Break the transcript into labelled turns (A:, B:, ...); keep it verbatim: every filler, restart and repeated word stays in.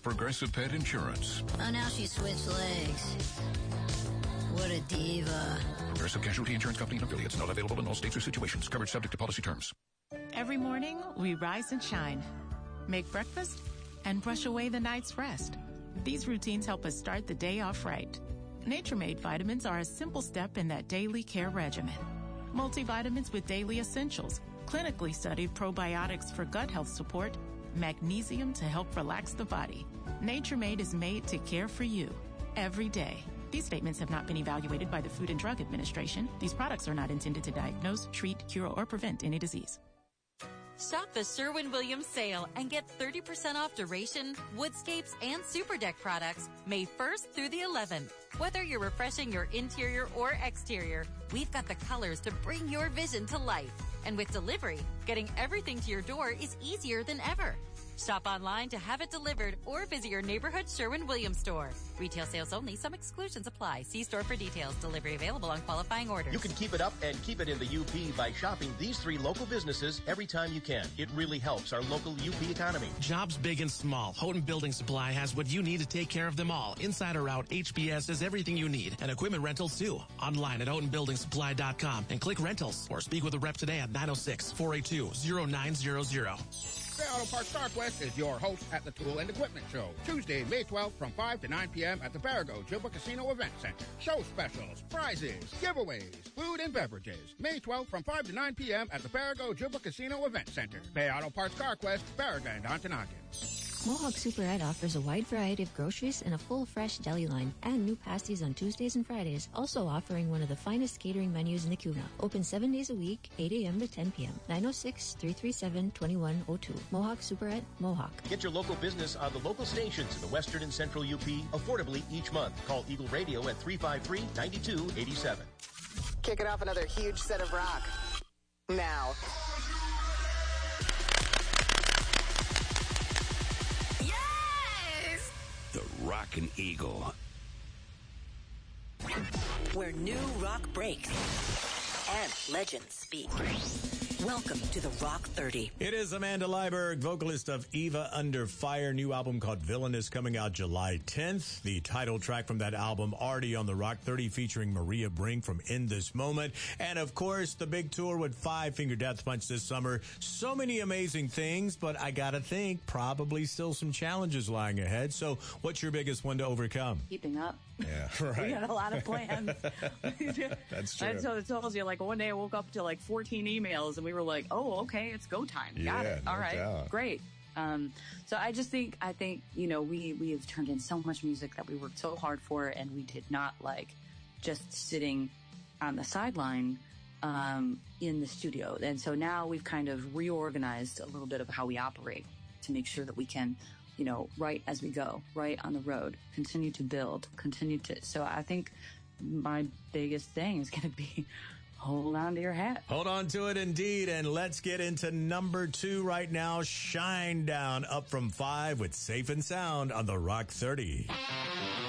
A: Progressive Pet Insurance.
B: Oh, now she switched legs. What a diva.
A: Progressive Casualty Insurance Company and affiliates. Not available in all states or situations. Coverage subject to policy terms.
C: Every morning, we rise and shine. Make breakfast and brush away the night's rest. These routines help us start the day off right. Nature-Made vitamins are a simple step in that daily care regimen. Multivitamins with daily essentials, clinically studied probiotics for gut health support, magnesium to help relax the body. Nature-Made is made to care for you every day. These statements have not been evaluated by the Food and Drug Administration. These products are not intended to diagnose, treat, cure, or prevent any disease.
D: Shop the Sherwin-Williams sale and get thirty percent off Duration, Woodscapes, and Super Deck products May first through the eleventh. Whether you're refreshing your interior or exterior, we've got the colors to bring your vision to life. And with delivery, getting everything to your door is easier than ever. Shop online to have it delivered or visit your neighborhood Sherwin-Williams store. Retail sales only. Some exclusions apply. See store for details. Delivery available on qualifying orders.
E: You can keep it up and keep it in the U P by shopping these three local businesses every time you can. It really helps our local U P economy.
F: Jobs big and small. Houghton Building Supply has what you need to take care of them all. Inside or out, H B S has everything you need. And equipment rentals too. Online at houghton building supply dot com and click rentals or speak with a rep today at nine oh six, four eight two, oh nine hundred.
G: Fair Auto Parts Northwest is your host at the Tool and Equipment Show. Tuesday, May twelfth from five to nine p.m. at the Barago Gilbert Casino Event Center. Show specials, prizes, giveaways, food and beverages. May twelfth from five to nine p.m. at the Barago Gilbert Casino Event Center. Fair Auto Parts CarQuest, Baraga and Ontonagon.
H: Mohawk Super Ed offers a wide variety of groceries and a full, fresh deli line, and new pasties on Tuesdays and Fridays, also offering one of the finest catering menus in the Cuna. Open seven days a week, eight a.m. to ten p.m. nine oh six, three three seven, two one oh two. Mohawk Super Ed, Mohawk.
E: Get your local business on the local stations in the western and central U P affordably each month. Call Eagle Radio at three five three, nine two eight seven.
I: Kicking off another huge set of rock. Now.
J: The Rockin' Eagle.
K: Where new rock breaks and legends speak. Welcome to the Rock thirty.
L: It is Amanda Leiberg, vocalist of Eva Under Fire. New album called Villainous coming out July tenth. The title track from that album already on the Rock thirty featuring Maria Brink from In This Moment. And of course, the big tour with Five Finger Death Punch this summer. So many amazing things, but I gotta think probably still some challenges lying ahead. So what's your biggest one to overcome?
M: Keeping up.
L: Yeah, right.
M: We got a lot of plans.
L: That's true.
M: That's what it tells you. Like one day I woke up to like fourteen emails and we were like, oh, okay, it's go time. Got
L: yeah,
M: it.
L: No
M: All right.
L: doubt.
M: Great. Um, so I just think, I think, you know, we, we have turned in so much music that we worked so hard for, and we did not like just sitting on the sideline, um, in the studio. And so now we've kind of reorganized a little bit of how we operate to make sure that we can, you know, right as we go, right on the road, continue to build, continue to, so I think my biggest thing is going to be hold on to your hat.
L: Hold on to it indeed. And let's get into number two right now. Shine Down, up from five with Safe and Sound on the Rock thirty.